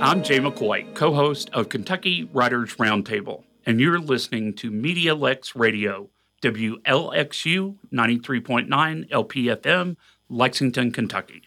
I'm Jay McCoy, co-host of Kentucky Writers Roundtable, and you're listening to Media Lex Radio, WLXU 93.9 LPFM, Lexington, Kentucky.